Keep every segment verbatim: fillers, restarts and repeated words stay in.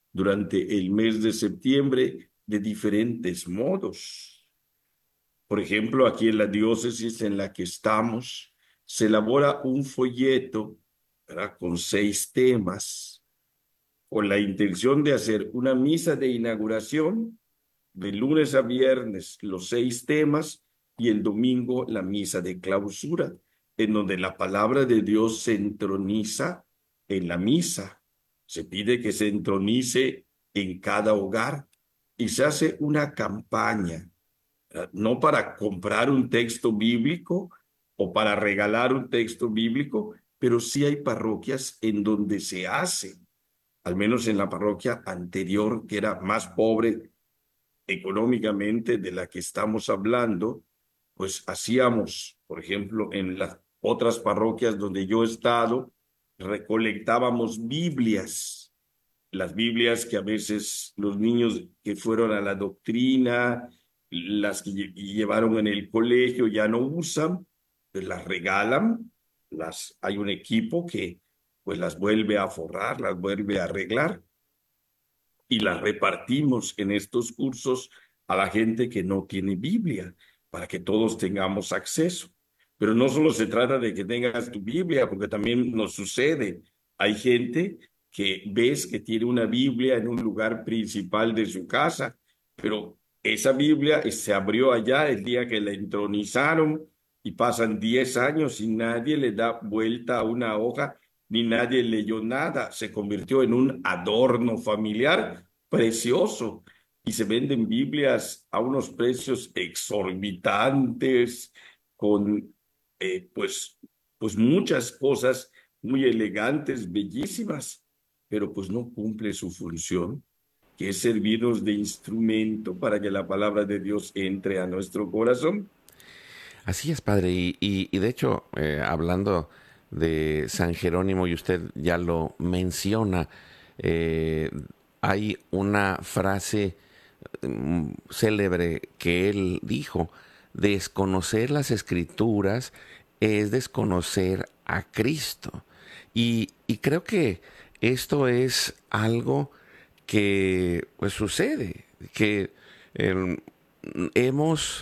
durante el mes de septiembre de diferentes modos. Por ejemplo, aquí en la diócesis en la que estamos, se elabora un folleto, ¿verdad?, con seis temas, con la intención de hacer una misa de inauguración de lunes a viernes, los seis temas, y el domingo la misa de clausura, en donde la palabra de Dios se entroniza en la misa. Se pide que se entronice en cada hogar y se hace una campaña, ¿verdad?, no para comprar un texto bíblico o para regalar un texto bíblico, pero sí hay parroquias en donde se hace, al menos en la parroquia anterior, que era más pobre económicamente de la que estamos hablando, pues hacíamos, por ejemplo, en las otras parroquias donde yo he estado, recolectábamos Biblias, las Biblias que a veces los niños que fueron a la doctrina, las que lle- llevaron en el colegio ya no usan, pues las regalan, las, hay un equipo que pues las vuelve a forrar, las vuelve a arreglar y las repartimos en estos cursos a la gente que no tiene Biblia, para que todos tengamos acceso. Pero no solo se trata de que tengas tu Biblia, porque también nos sucede. Hay gente que ves que tiene una Biblia en un lugar principal de su casa, pero esa Biblia se abrió allá el día que la entronizaron y pasan diez años y nadie le da vuelta a una hoja ni nadie leyó nada. Se convirtió en un adorno familiar precioso y se venden Biblias a unos precios exorbitantes con eh, pues, pues muchas cosas muy elegantes, bellísimas, pero pues no cumple su función, que es servirnos de instrumento para que la palabra de Dios entre a nuestro corazón. Así es, padre. Y, y- y de hecho, eh, hablando de San Jerónimo, y usted ya lo menciona, eh, hay una frase mm, célebre que él dijo: desconocer las escrituras es desconocer a Cristo. Y, y creo que esto es algo que pues sucede, que eh, hemos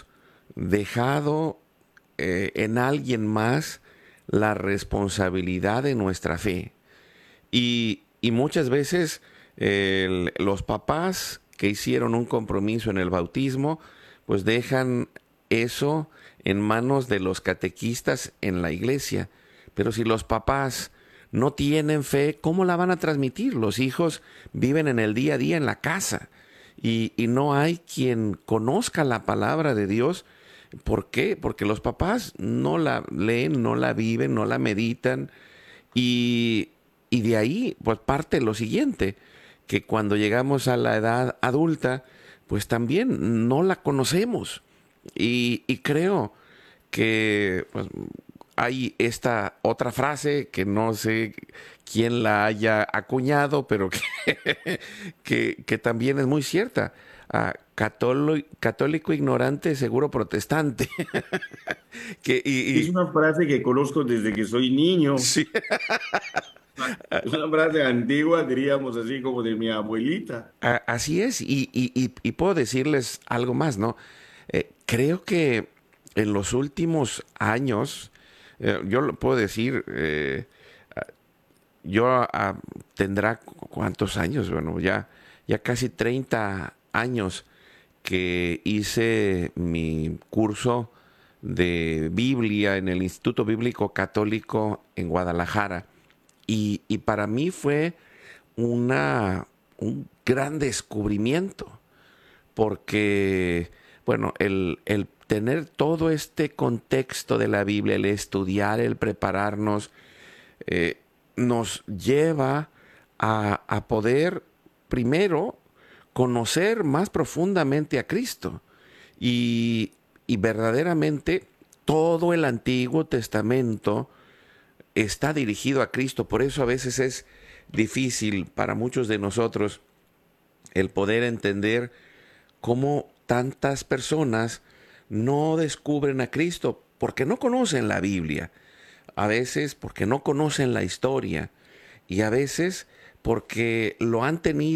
dejado eh, en alguien más la responsabilidad de nuestra fe. Y, y muchas veces el- los papás que hicieron un compromiso en el bautismo, pues dejan eso en manos de los catequistas en la iglesia. Pero si los papás no tienen fe, ¿cómo la van a transmitir? Los hijos viven en el día a día en la casa y, y no hay quien conozca la palabra de Dios. ¿Por qué? Porque los papás no la leen, no la viven, no la meditan y, y de ahí pues parte lo siguiente, que cuando llegamos a la edad adulta, pues también no la conocemos. Y, y creo que pues, hay esta otra frase que no sé quién la haya acuñado, pero que, que, que también es muy cierta. Ah, católico, católico ignorante, seguro protestante. que, y, Es y una frase que conozco desde que soy niño, sí, una frase antigua, diríamos así como de mi abuelita. A- así es, y, y- y- y puedo decirles algo más, ¿no? Eh, creo que en los últimos años, eh, yo lo puedo decir, eh, yo ah, tendrá cu- cuántos años, bueno, ya, ya casi treinta años que hice mi curso de Biblia en el Instituto Bíblico Católico en Guadalajara. Y, y para mí fue una, un gran descubrimiento, porque, bueno, el, el tener todo este contexto de la Biblia, el estudiar, el prepararnos, eh, nos lleva a, a poder primero conocer más profundamente a Cristo y, y verdaderamente todo el Antiguo Testamento está dirigido a Cristo. Por eso a veces es difícil para muchos de nosotros el poder entender cómo tantas personas no descubren a Cristo porque no conocen la Biblia, a veces porque no conocen la historia y a veces porque lo han tenido